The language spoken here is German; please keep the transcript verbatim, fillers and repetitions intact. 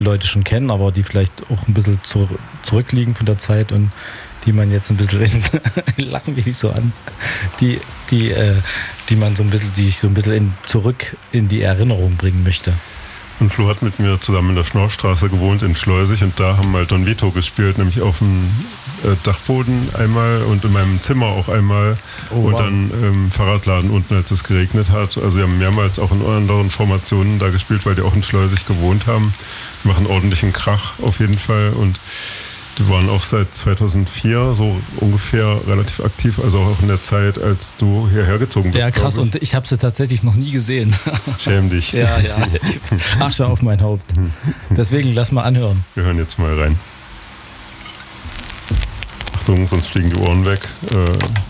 Leute schon kennen, aber die vielleicht auch ein bisschen zur, zurückliegen von der Zeit und die man jetzt ein bisschen in, lachen mich nicht so an, die, die, äh, die man so ein bisschen, die ich so ein bisschen in, zurück in die Erinnerung bringen möchte. Und Flo hat mit mir zusammen in der Schnorrstraße gewohnt in Schleusig und da haben wir Don Vito gespielt, nämlich auf dem äh, Dachboden einmal und in meinem Zimmer auch einmal oh, und wow. dann im ähm, Fahrradladen unten, als es geregnet hat. Also sie haben mehrmals auch in anderen Formationen da gespielt, weil die auch in Schleusig gewohnt haben. Die machen ordentlichen Krach auf jeden Fall und die waren auch seit zweitausendvier so ungefähr relativ aktiv, also auch in der Zeit, als du hierher gezogen bist. Ja, krass, ich. Und ich habe sie tatsächlich noch nie gesehen. Schäm dich. Ja, ja. Asche auf mein Haupt. Deswegen lass mal anhören. Wir hören jetzt mal rein. Achtung, sonst fliegen die Ohren weg. Äh